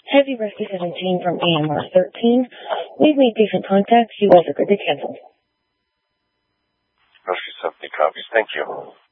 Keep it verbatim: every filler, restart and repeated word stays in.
Heavy Rescue seventeen from A M R thirteen. We've made patient contacts. You guys are good to cancel. Rescue seventy copies. Thank you.